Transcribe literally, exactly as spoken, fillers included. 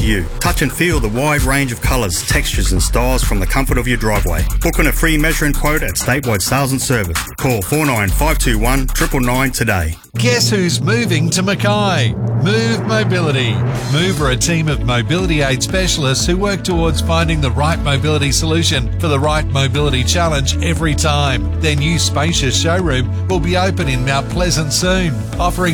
to you. Touch and feel the wide range of colours, textures and styles from the comfort of your driveway. Book on a free measure and quote at Statewide Sales and Service. Call four nine five two one nine nine nine today. Guess who's moving to Mackay? Move Mobility. Move are a team of mobility aid specialists who work towards finding the right mobility solution for the right mobility challenge every time. Their new spacious showroom will be open in Mount Pleasant soon, offering